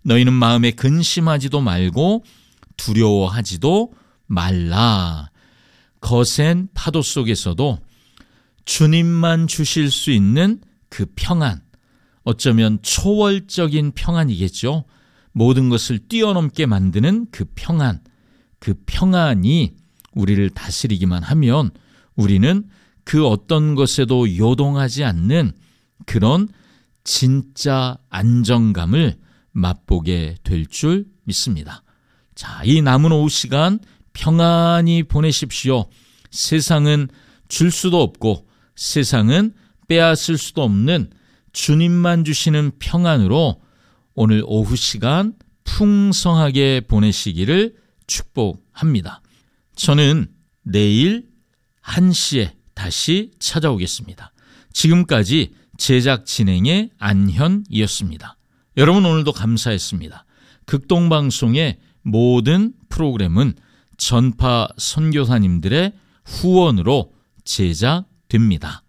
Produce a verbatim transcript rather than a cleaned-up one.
너희는 마음에 근심하지도 말고 두려워하지도 말라. 거센 파도 속에서도 주님만 주실 수 있는 그 평안, 어쩌면 초월적인 평안이겠죠. 모든 것을 뛰어넘게 만드는 그 평안, 그 평안이 우리를 다스리기만 하면 우리는 그 어떤 것에도 요동하지 않는 그런 진짜 안정감을 맛보게 될 줄 믿습니다. 자, 이 남은 오후 시간 평안히 보내십시오. 세상은 줄 수도 없고 세상은 빼앗을 수도 없는 주님만 주시는 평안으로 오늘 오후 시간 풍성하게 보내시기를 축복합니다. 저는 내일 한 시에 다시 찾아오겠습니다. 지금까지 제작 진행의 안현이었습니다. 여러분 오늘도 감사했습니다. 극동방송의 모든 프로그램은 전파 선교사님들의 후원으로 제작됩니다.